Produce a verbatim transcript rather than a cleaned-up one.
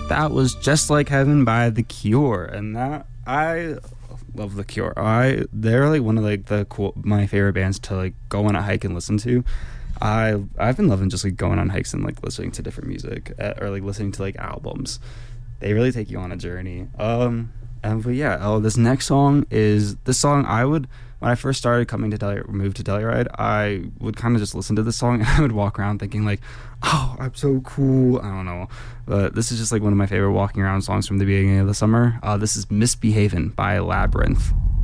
That was Just Like Heaven by The Cure, and that I love The Cure. I they're like one of like the cool my favorite bands to like go on a hike and listen to. I I've been loving just like going on hikes and like listening to different music uh, or like listening to like albums. They really take you on a journey. Um, and but yeah, oh, this next song is this song I would. When I first started coming to Delhi, moved to Telluride, I would kind of just listen to this song and I would walk around thinking like, oh, I'm so cool. I don't know. But this is just like one of my favorite walking around songs from the beginning of the summer. Uh, this is Misbehavin' by Labyrinth.